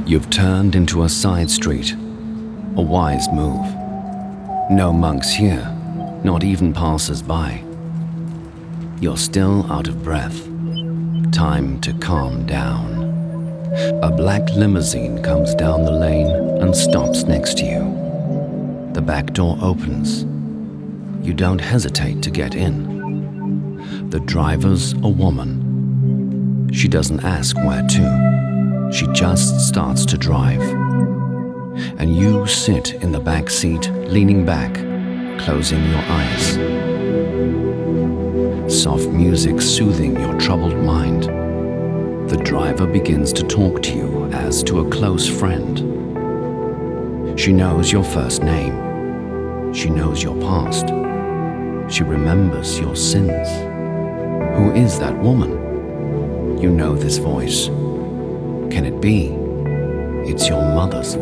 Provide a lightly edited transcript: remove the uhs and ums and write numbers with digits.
You've turned into a side street, a wise move. No monks here, not even passers-by. You're still out of breath. Time to calm down. A black limousine comes down the lane and stops next to you. The back door opens. You don't hesitate to get in. The driver's a woman. She doesn't ask where to. She just starts to drive. And you sit in the back seat, leaning back, closing your eyes. Soft music soothing your troubled mind. The driver begins to talk to you as to a close friend. She knows your first name. She knows your past. She remembers your sins. Who is that woman? You know this voice. Can it be? It's your mother's voice.